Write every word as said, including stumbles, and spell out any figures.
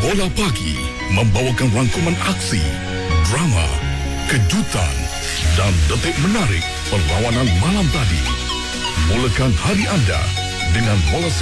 Bola Pagi membawakan rangkuman aksi, drama, kejutan dan detik menarik perlawanan malam tadi. Mulakan hari anda dengan bola sepak